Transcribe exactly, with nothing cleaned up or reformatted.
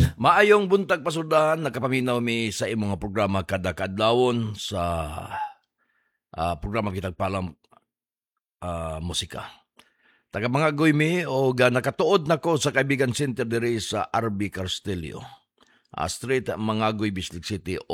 Maayong buntag pasudahan, nakapaminaw mi sa imong nga programa kada kadlawon sa ah, programa kitag palang ah, musika. Taga mga mi o ga nakatuod nako sa Kaibigan Center diri sa R B Castillo. Ah, straight mga Bislig City